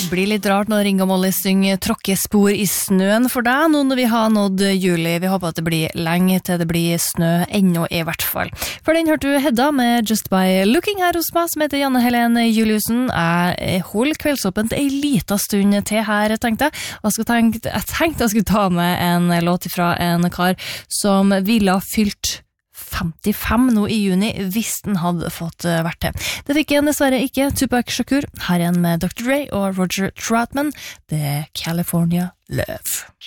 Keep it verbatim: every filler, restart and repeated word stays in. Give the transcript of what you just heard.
blir litt rart når Ringo Molly synger tråkkespor i snøen for deg, nå når vi har nådd juli. Vi håper at det blir lenge til det blir snø, ennå i hvert fall. For den hørte du Hedda med Just By Looking her hos meg, som heter Janne Helene Juliussen. Jeg holder kveldsåpent en liten stund til her, tenkte jeg. Og jeg, tenkt, jeg tenkte jeg skulle ta med en låt fra en kar som ville ha fylt femtifem nå i juni, hvis den hadde fått vært til. Det fikk jeg dessverre ikke. Tupac Shakur, her igjen med doktor Dre og Roger Troutman, The California Love.